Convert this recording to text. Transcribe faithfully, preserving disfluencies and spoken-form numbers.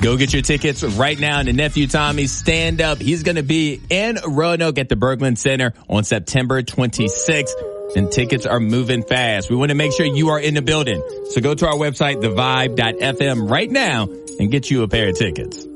Go get your tickets right now to Nephew Tommy's Stand Up. He's going to be in Roanoke at the Berglund Center on September twenty-sixth. And tickets are moving fast. We want to make sure you are in the building. So go to our website, the vibe dot f m right now and get you a pair of tickets.